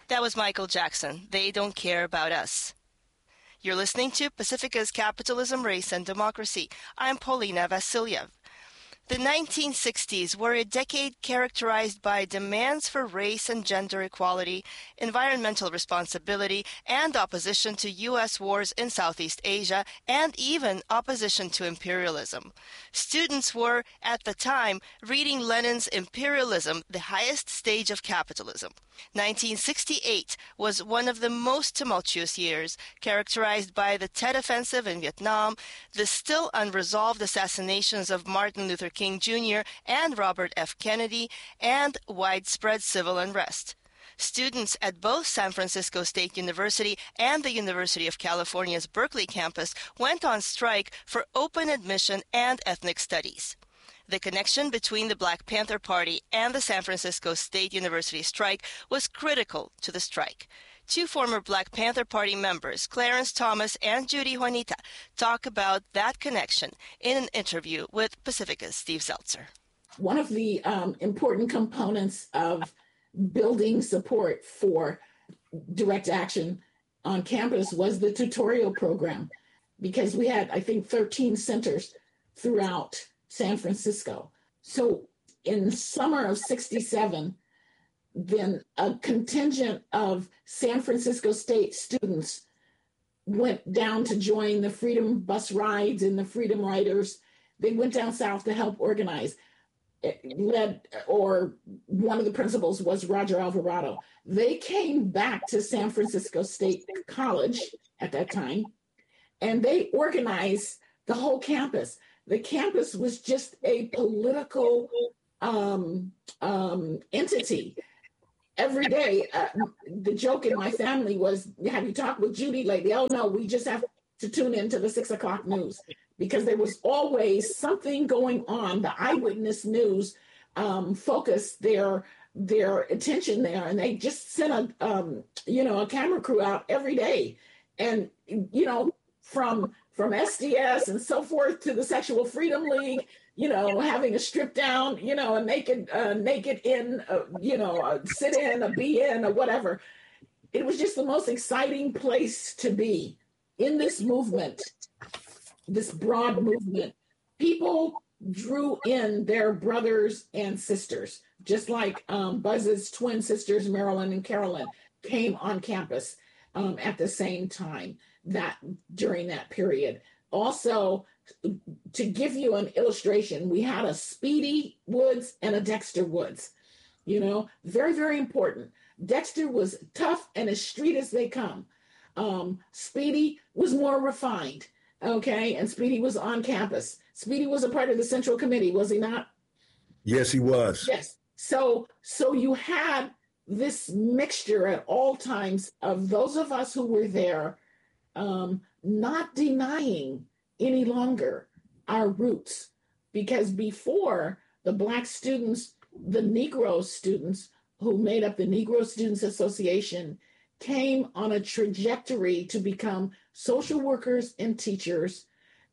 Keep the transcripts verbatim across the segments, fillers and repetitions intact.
That was Michael Jackson. They Don't Care About Us. You're listening to Pacifica's Capitalism, Race, and Democracy. I'm Paulina Vasiliev. The nineteen sixties were a decade characterized by demands for race and gender equality, environmental responsibility, and opposition to U S wars in Southeast Asia, and even opposition to imperialism. Students were, at the time, reading Lenin's Imperialism, the Highest Stage of Capitalism. nineteen sixty-eight was one of the most tumultuous years, characterized by the Tet Offensive in Vietnam, the still unresolved assassinations of Martin Luther King Junior and Robert F. Kennedy, and widespread civil unrest. Students at both San Francisco State University and the University of California's Berkeley campus went on strike for open admission and ethnic studies. The connection between the Black Panther Party and the San Francisco State University strike was critical to the strike. Two former Black Panther Party members, Clarence Thomas and Judy Juanita, talk about that connection in an interview with Pacifica's Steve Zeltzer. One of the um, important components of building support for direct action on campus was the tutorial program, because we had, I think, thirteen centers throughout San Francisco. So in summer of sixty-seven, then a contingent of San Francisco State students went down to join the Freedom Bus Rides and the Freedom Riders. They went down south to help organize. Led, or one of the principals was Roger Alvarado. They came back to San Francisco State College at that time, and they organized the whole campus. The campus was just a political um, um, entity. Every day, uh, the joke in my family was, have you talked with Judy lately? Oh, no, we just have to tune into the six o'clock news, because there was always something going on. The eyewitness news um, focused their their attention there, and they just sent a um, you know a camera crew out every day, and you know from from S D S and so forth to the Sexual Freedom League, you know, having a strip down, you know, a naked uh, naked in, uh, you know, a sit in, a be in, or whatever. It was just the most exciting place to be in this movement. This broad movement, people drew in their brothers and sisters, just like um, Buzz's twin sisters, Marilyn and Carolyn, came on campus um, at the same time that during that period. Also, to give you an illustration, we had a Speedy Woods and a Dexter Woods, you know, very, very important. Dexter was tough and as street as they come. Um, Speedy was more refined. Okay, and Speedy was on campus. Speedy was a part of the Central Committee, was he not? Yes, he was. Yes. So, so you had this mixture at all times of those of us who were there, um, not denying any longer our roots, because before the Black students, the Negro students who made up the Negro Students Association came on a trajectory to become social workers and teachers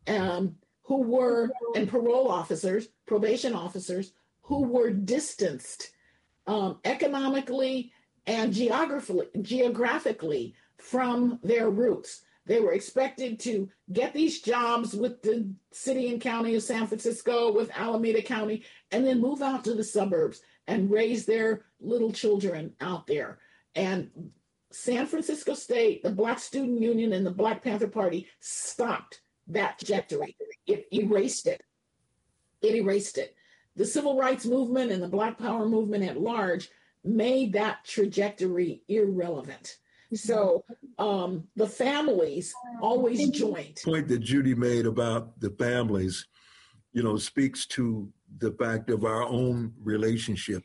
um, who were, and parole officers, probation officers, who were distanced um, economically and geographically, geographically from their roots. They were expected to get these jobs with the city and county of San Francisco, with Alameda County, and then move out to the suburbs and raise their little children out there. And San Francisco State, the Black Student Union, and the Black Panther Party stopped that trajectory. It erased it. It erased it. The Civil Rights Movement and the Black Power movement at large made that trajectory irrelevant. So um, the families always joined. The point that Judy made about the families, you know, speaks to the fact of our own relationship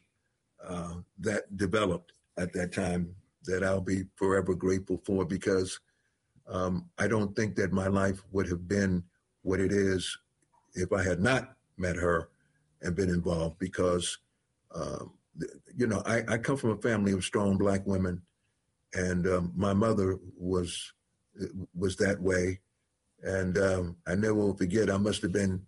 uh, that developed at that time, that I'll be forever grateful for, because um, I don't think that my life would have been what it is if I had not met her and been involved, because, um, you know, I, I come from a family of strong Black women, and um, my mother was was that way. And um, I never will forget, I must have been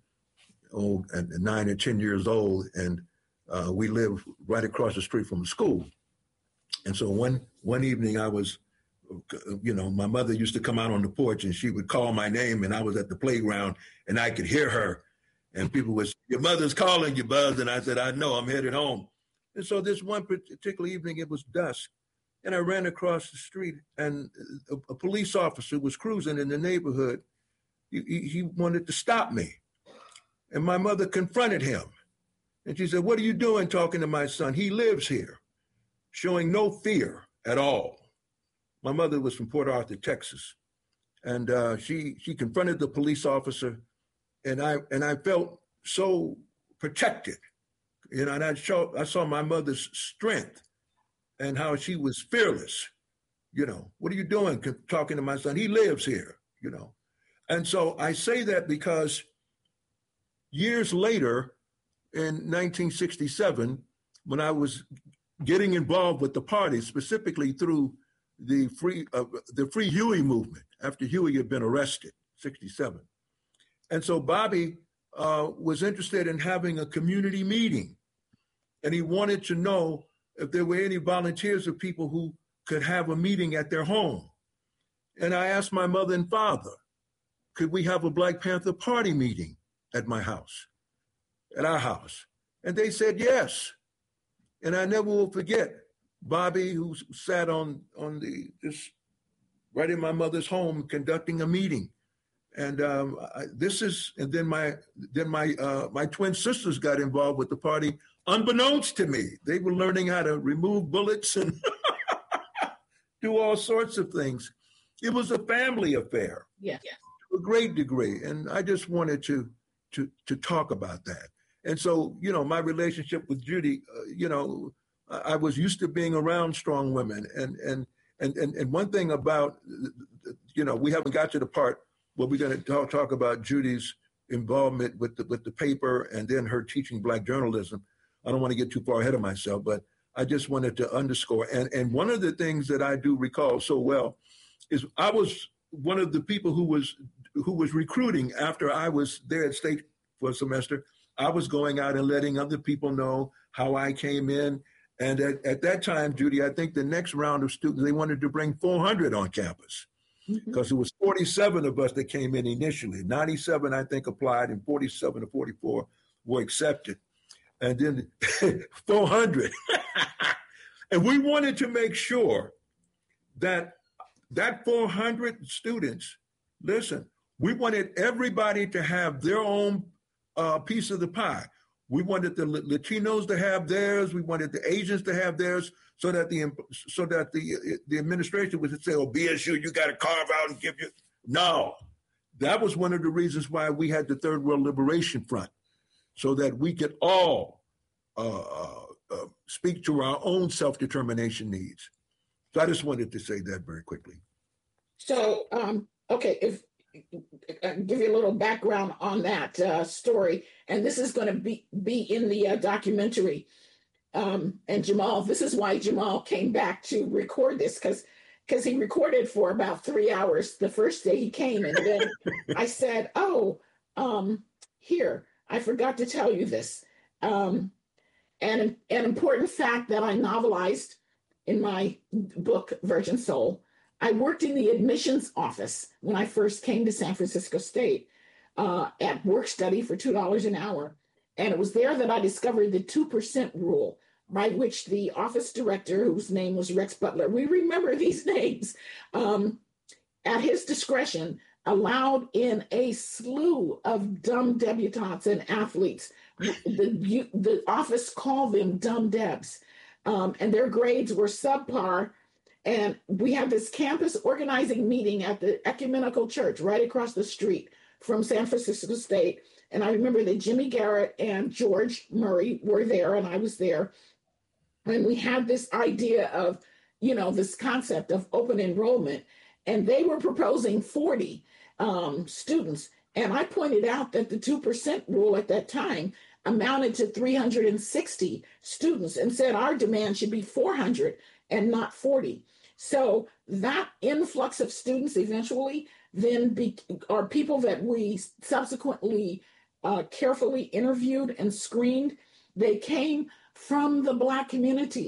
oh, nine or ten years old, and uh, we lived right across the street from a school. And so one one evening I was, you know, my mother used to come out on the porch and she would call my name, and I was at the playground and I could hear her. And people would say, your mother's calling you, Buzz. And I said, I know, I'm headed home. And so this one particular evening, it was dusk, and I ran across the street, and a, a police officer was cruising in the neighborhood. He, he wanted to stop me. And my mother confronted him. And she said, what are you doing talking to my son? He lives here, showing no fear at all. My mother was from Port Arthur, Texas. And uh, she she confronted the police officer, and I and I felt so protected. You know, and I saw, I saw my mother's strength and how she was fearless. You know, what are you doing talking to my son? He lives here, you know. And so I say that because years later, in nineteen sixty-seven, when I was getting involved with the party, specifically through the free uh, the Free Huey movement, after Huey had been arrested, sixty-seven. And so Bobby uh, was interested in having a community meeting. And he wanted to know if there were any volunteers or people who could have a meeting at their home. And I asked my mother and father, could we have a Black Panther Party meeting at my house, at our house? And they said yes. And I never will forget Bobby, who sat on, on the, just right in my mother's home, conducting a meeting. And um, I, this is, and then my then my uh, my twin sisters got involved with the party, unbeknownst to me. They were learning how to remove bullets and do all sorts of things. It was a family affair, yeah, yeah, to a great degree. And I just wanted to to to talk about that. And so, you know, my relationship with Judy, uh, you know, I, I was used to being around strong women, and and and and and one thing about, you know, we haven't got to the part. Well, we're going to talk, talk about Judy's involvement with the, with the paper and then her teaching Black journalism. I don't want to get too far ahead of myself, but I just wanted to underscore. And, and one of the things that I do recall so well is I was one of the people who was who was recruiting after I was there at State for a semester. I was going out and letting other people know how I came in. And at, at that time, Judy, I think the next round of students, they wanted to bring four hundred on campus. Because it was forty-seven of us that came in initially. ninety-seven, I think, applied, and forty-seven or forty-four were accepted. And then four hundred. And we wanted to make sure that that four hundred students, listen, we wanted everybody to have their own uh, piece of the pie. We wanted the Latinos to have theirs. We wanted the Asians to have theirs, so that the so that the the administration would say, "Oh, B S U, you got to carve out and give you." No, that was one of the reasons why we had the Third World Liberation Front, so that we could all uh, uh, speak to our own self-determination needs. So I just wanted to say that very quickly. So, um, okay, if I'll give you a little background on that uh, story, and this is going to be be in the uh, documentary. Um, and Jamal, this is why Jamal came back to record this, because because he recorded for about three hours the first day he came, and then I said, "Oh, um, here, I forgot to tell you this." Um, and an important fact that I novelized in my book, Virgin Soul. I worked in the admissions office when I first came to San Francisco State uh, at work study for two dollars an hour. And it was there that I discovered the two percent rule, by which the office director, whose name was Rex Butler, we remember these names, um, at his discretion, allowed in a slew of dumb debutantes and athletes. The, you, the office called them dumb debs, um, and their grades were subpar. And we had this campus organizing meeting at the Ecumenical Church right across the street from San Francisco State. And I remember that Jimmy Garrett and George Murray were there, and I was there. And we had this idea of, you know, this concept of open enrollment. And they were proposing forty um, students. And I pointed out that the two percent rule at that time amounted to three hundred sixty students, and said our demand should be four hundred and not forty. So that influx of students eventually then be, are people that we subsequently uh, carefully interviewed and screened. They came from the Black communities,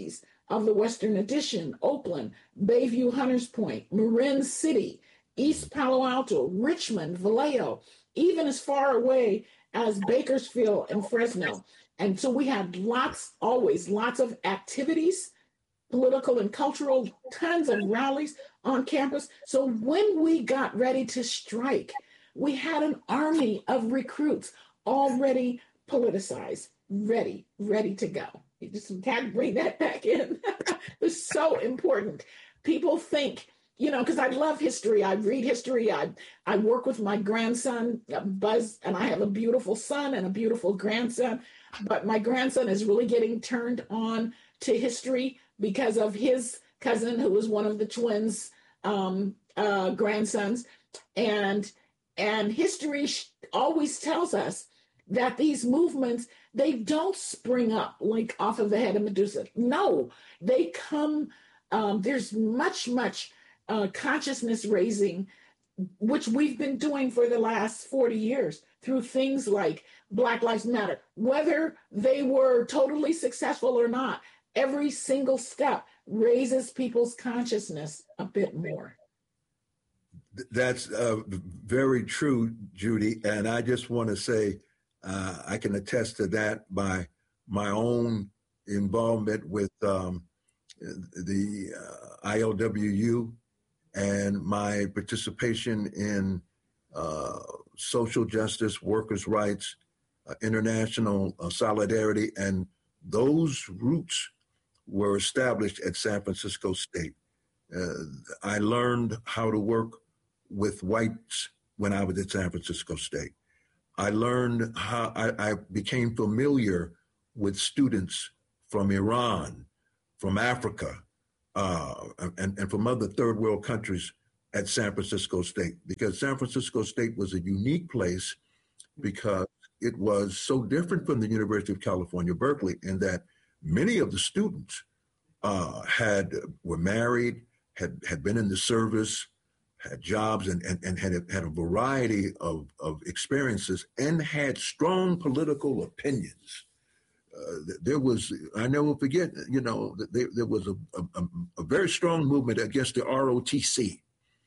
of the Western Addition, Oakland, Bayview, Hunters Point, Marin City, East Palo Alto, Richmond, Vallejo, even as far away as Bakersfield and Fresno. And so we had lots, always lots of activities, political and cultural, tons of rallies on campus. So when we got ready to strike, we had an army of recruits already politicized, ready, ready to go. You just had to bring that back in. It's so important. People think, you know, because I love history. I read history. I, I work with my grandson, Buzz, and I have a beautiful son and a beautiful grandson. But my grandson is really getting turned on to history because of his cousin, who was one of the twins' um, uh, grandsons. And, and history always tells us that these movements, they don't spring up like off of the head of Medusa. No, they come, um, there's much, much uh, consciousness raising, which we've been doing for the last forty years through things like Black Lives Matter. Whether they were totally successful or not, every single step raises people's consciousness a bit more. That's uh, very true, Judy. And I just want to say, uh, I can attest to that by my own involvement with um, the uh, I L W U and my participation in uh, social justice, workers' rights, uh, international uh, solidarity, and those roots were established at San Francisco State. Uh, I learned how to work with whites when I was at San Francisco State. I learned how, I, I became familiar with students from Iran, from Africa, uh, and, and from other third world countries at San Francisco State, because San Francisco State was a unique place because it was so different from the University of California, Berkeley, in that many of the students uh, had were married, had, had been in the service, had jobs, and, and, and had, a, had a variety of, of experiences and had strong political opinions. Uh, there was, I never forget, you know, there, there was a, a, a very strong movement against the R O T C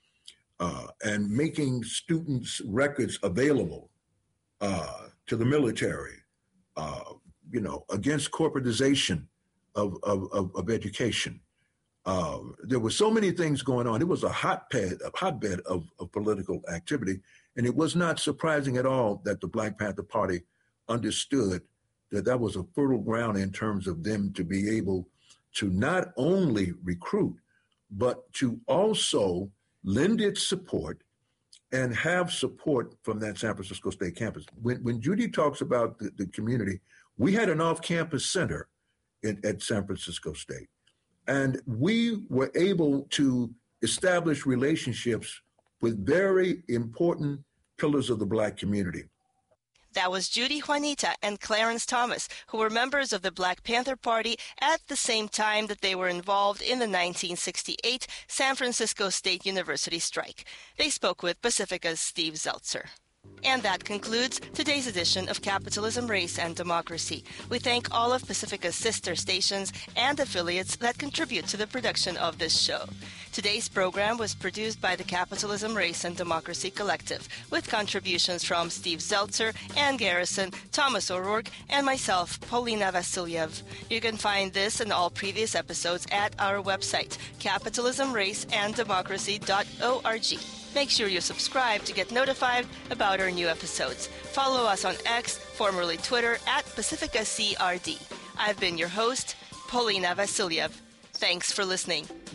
uh, and making students' records available uh, to the military, uh, you know, against corporatization of, of, of, of education. Uh, there were so many things going on. It was a hotbed, a hotbed of, of political activity. And it was not surprising at all that the Black Panther Party understood that that was a fertile ground in terms of them to be able to not only recruit, but to also lend its support and have support from that San Francisco State campus. When, when Judy talks about the, the community, we had an off-campus center in, at San Francisco State. And we were able to establish relationships with very important pillars of the Black community. That was Judy Juanita and Clarence Thomas, who were members of the Black Panther Party at the same time that they were involved in the nineteen sixty-eight San Francisco State University strike. They spoke with Pacifica's Steve Zeltzer. And that concludes today's edition of Capitalism, Race, and Democracy. We thank all of Pacifica's sister stations and affiliates that contribute to the production of this show. Today's program was produced by the Capitalism, Race, and Democracy Collective, with contributions from Steve Zeltzer, Ann Garrison, Thomas O'Rourke, and myself, Paulina Vasiliev. You can find this and all previous episodes at our website, capitalism race and democracy dot org. Make sure you subscribe to get notified about our new episodes. Follow us on X, formerly Twitter, at Pacifica C R D. I've been your host, Paulina Vasiliev. Thanks for listening.